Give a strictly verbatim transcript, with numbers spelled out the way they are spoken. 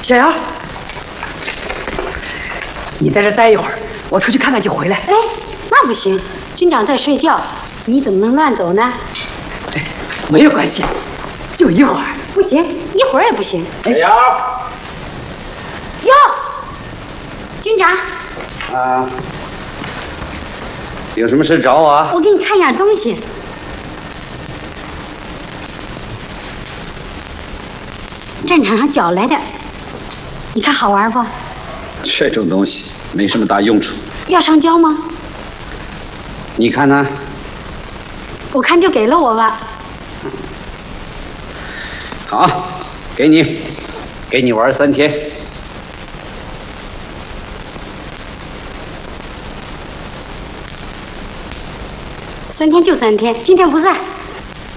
小姚，你在这待一会儿，我出去看看就回来。 哎，那不行，军长在睡觉，你怎么能乱走呢？ 哎，没有关系，就一会儿。 不行，一会儿也不行。 小姚， 哟，军长。 啊，有什么事找我啊？ 我给你看样东西。战场上缴来的，你看好玩不？ 这种东西没什么大用处。 要上交吗？ 你看呢？ 我看就给了我吧。 好，给你，给你玩三天。 三天就三天，今天不算。